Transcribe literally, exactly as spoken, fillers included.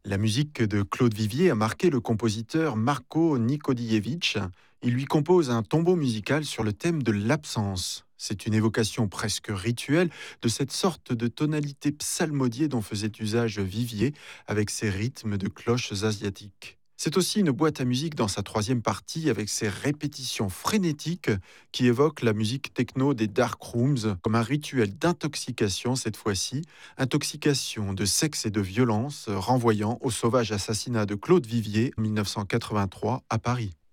La musique de Claude Vivier a marqué le compositeur Marko Nikodievitch. Il lui compose un tombeau musical sur le thème de l'absence. C'est une évocation presque rituelle de cette sorte de tonalité psalmodiée dont faisait usage Vivier avec ses rythmes de cloches asiatiques. C'est aussi une boîte à musique dans sa troisième partie avec ses répétitions frénétiques qui évoquent la musique techno des dark rooms comme un rituel d'intoxication cette fois-ci, intoxication de sexe et de violence renvoyant au sauvage assassinat de Claude Vivier en mille neuf cent quatre-vingt-trois à Paris.